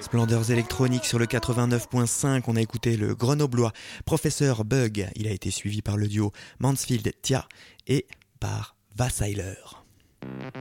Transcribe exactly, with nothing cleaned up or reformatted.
Splendeurs électroniques sur le quatre-vingt-neuf virgule cinq, on a écouté le grenoblois Professeur Bug, il a été suivi par le duo Mansfield Tia et par Vassailer.